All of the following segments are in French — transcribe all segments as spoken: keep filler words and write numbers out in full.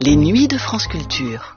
Les nuits de France Culture.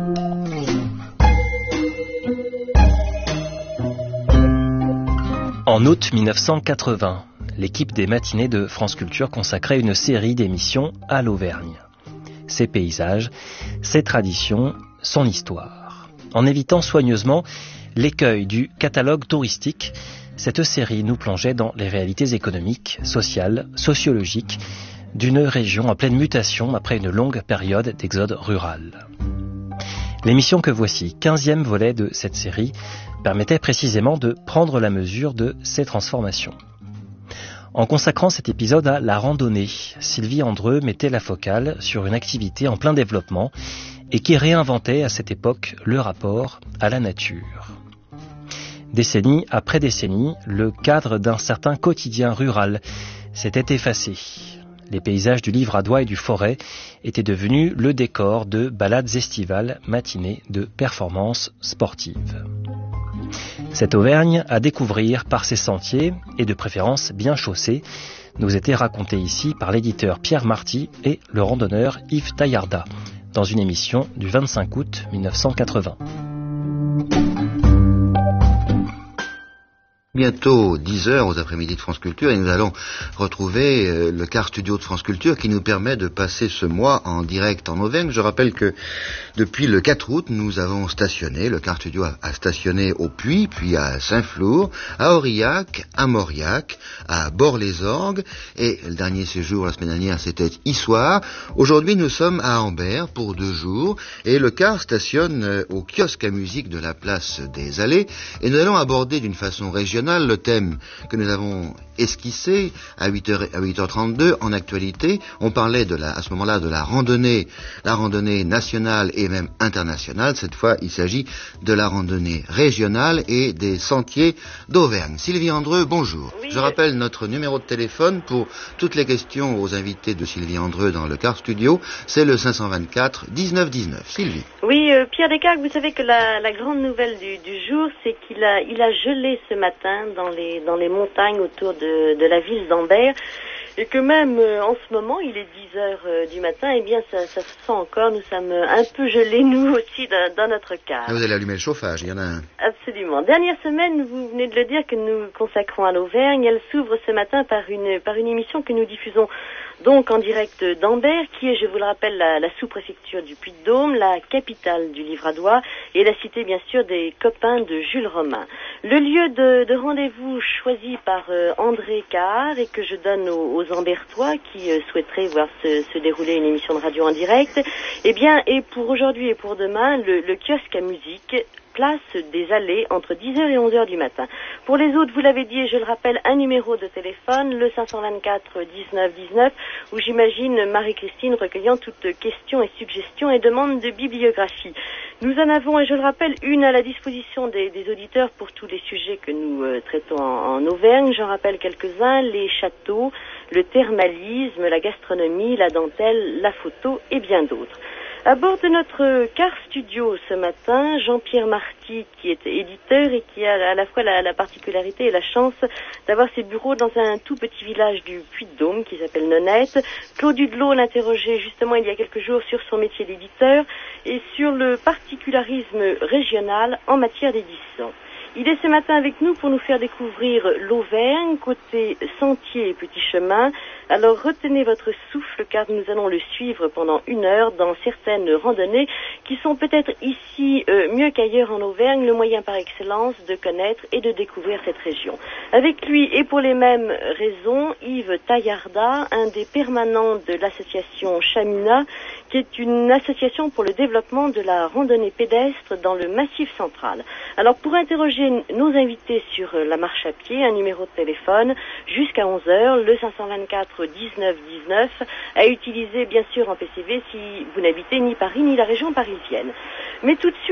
En août mille neuf cent quatre-vingts, l'équipe des matinées de France Culture consacrait une série d'émissions à l'Auvergne. Ses paysages, ses traditions, son histoire. En évitant soigneusement l'écueil du catalogue touristique, cette série nous plongeait dans les réalités économiques, sociales, sociologiques d'une région en pleine mutation après une longue période d'exode rural. L'émission que voici, quinzième volet de cette série, permettait précisément de prendre la mesure de ces transformations. En consacrant cet épisode à la randonnée, Sylvie Andreu mettait la focale sur une activité en plein développement et qui réinventait à cette époque le rapport à la nature. Décennie après décennie, le cadre d'un certain quotidien rural s'était effacé. Les paysages du Livradois et du Forêt étaient devenus le décor de balades estivales matinées de performances sportives. Cette Auvergne à découvrir par ses sentiers, et de préférence bien chaussés, nous était racontée ici par l'éditeur Pierre Marty et le randonneur Yves Taillarda, dans une émission du vingt-cinq août mille neuf cent quatre-vingts. Bientôt dix heures aux après-midi de France Culture et nous allons retrouver euh, le car studio de France Culture qui nous permet de passer ce mois en direct en Auvergne. Je rappelle que depuis le quatre août, nous avons stationné, le car studio a, a stationné au Puy, puis à Saint-Flour, à Aurillac, à Mauriac, à Bord-les-Orgues et le dernier séjour la semaine dernière c'était Issoire. Aujourd'hui nous sommes à Ambert pour deux jours et le car stationne euh, au kiosque à musique de la place des Allées et nous allons aborder d'une façon régionale le thème que nous avons esquissé à huit heures, à huit heures trente-deux en actualité. On parlait de la, à ce moment-là de la randonnée, la randonnée nationale et même internationale. Cette fois, il s'agit de la randonnée régionale et des sentiers d'Auvergne. Sylvie Andreu, bonjour. Oui, je rappelle notre numéro de téléphone pour toutes les questions aux invités de Sylvie Andreu dans le car studio. C'est le cinq cent vingt-quatre dix-neuf dix-neuf. Sylvie. Oui, euh, Pierre Descartes, vous savez que la, la grande nouvelle du, du jour, c'est qu'il a, il a gelé ce matin dans les dans les montagnes autour de, de la ville d'Ambert et que même euh, en ce moment il est dix heures euh, du matin, et eh bien ça, ça se sent encore, nous sommes un peu gelés nous aussi dans, dans notre car. Vous allez allumer le chauffage, il y en a un. Absolument. Dernière semaine, vous venez de le dire, que nous consacrons à l'Auvergne. Elle s'ouvre ce matin par une par une émission que nous diffusons donc en direct d'Ambert, qui est, je vous le rappelle, la, la sous-préfecture du Puy-de-Dôme, la capitale du Livradois et la cité bien sûr des copains de Jules Romain. Le lieu de, de rendez-vous choisi par euh, André Cahard et que je donne aux, aux Ambertois qui euh, souhaiteraient voir se, se dérouler une émission de radio en direct, eh bien, et pour aujourd'hui et pour demain, le, le kiosque à musique, place des Allées entre dix heures et onze heures du matin. Pour les autres, vous l'avez dit et je le rappelle, un numéro de téléphone, le cinq cent vingt-quatre dix-neuf dix-neuf, où j'imagine Marie-Christine recueillant toutes questions et suggestions et demandes de bibliographie. Nous en avons, et je le rappelle, une à la disposition des, des auditeurs pour tous les sujets que nous euh, traitons en, en Auvergne. J'en rappelle quelques-uns: les châteaux, le thermalisme, la gastronomie, la dentelle, la photo et bien d'autres. À bord de notre car studio ce matin, Jean-Pierre Marty, qui est éditeur et qui a à la fois la, la particularité et la chance d'avoir ses bureaux dans un tout petit village du Puy-de-Dôme qui s'appelle Nonette. Claude Hudelot l'interrogeait justement il y a quelques jours sur son métier d'éditeur et sur le particularisme régional en matière d'édition. Il est ce matin avec nous pour nous faire découvrir l'Auvergne, côté sentiers et petits chemins. Alors retenez votre souffle car nous allons le suivre pendant une heure dans certaines randonnées qui sont peut-être ici euh, mieux qu'ailleurs en Auvergne, le moyen par excellence de connaître et de découvrir cette région. Avec lui et pour les mêmes raisons, Yves Taillarda, un des permanents de l'association Chamina, qui est une association pour le développement de la randonnée pédestre dans le Massif central. Alors pour interroger nos invités sur la marche à pied, un numéro de téléphone jusqu'à onze heures, le cinq cent vingt-quatre dix-neuf dix-neuf, à utiliser bien sûr en P C V si vous n'habitez ni Paris ni la région parisienne. Mais tout de suite,